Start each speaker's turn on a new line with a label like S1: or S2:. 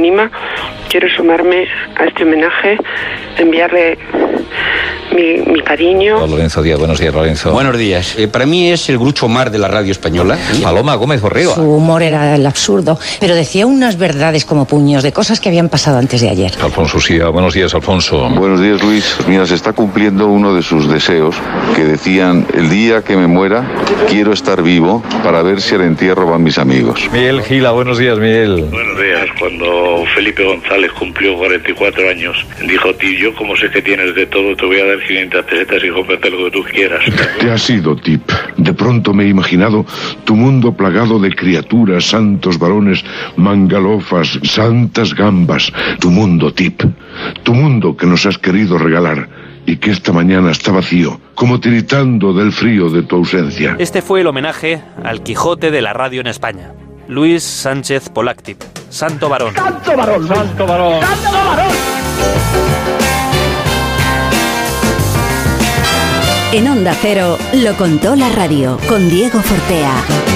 S1: anónima, quiero sumarme a este homenaje, enviarle mi cariño.
S2: Lorenzo Díaz, buenos días, Lorenzo.
S3: Buenos días. Para mí es el Groucho Marx de la radio española.
S2: Paloma Gómez Borrego.
S4: Su humor era el absurdo, pero decía unas verdades como puños de cosas que habían pasado antes de ayer.
S2: Alfonso Sía, buenos días, Alfonso.
S5: Buenos días, Luis. Mira, se está cumpliendo uno de sus deseos, que decían: el día que me muera, quiero estar vivo para ver si al entierro van mis amigos.
S2: Miguel Gila, buenos días, Miguel.
S6: Buenos días. Cuando Felipe González cumplió 44 años, dijo: tío, yo como sé que tienes de todo, te voy a dar 500 pesetas y cómprate lo que tú quieras.
S7: ¿Qué ha sido, Tip? De pronto me he imaginado tu mundo plagado de criaturas, santos varones, mangalofas, santas gambas. Tu mundo, Tip. Tu mundo que nos has querido regalar y que esta mañana está vacío, como tiritando del frío de tu ausencia.
S8: Este fue el homenaje al Quijote de la radio en España. Luis Sánchez Poláctip, Santo Varón.
S9: ¡Santo Varón! ¡Santo Varón! ¡Santo Varón!
S10: En Onda Cero, lo contó la radio, con Diego Fortea.